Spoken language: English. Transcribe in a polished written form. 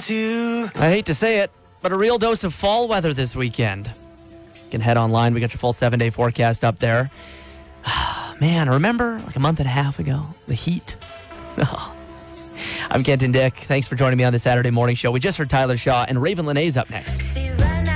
I hate to say it, but a real dose of fall weather this weekend. You can head online. We got your full 7-day forecast up there. Man, remember like a month and a half ago, the heat? I'm Kenton Dick. Thanks for joining me on the Saturday morning show. We just heard Tyler Shaw, and Raven Lenae's up next.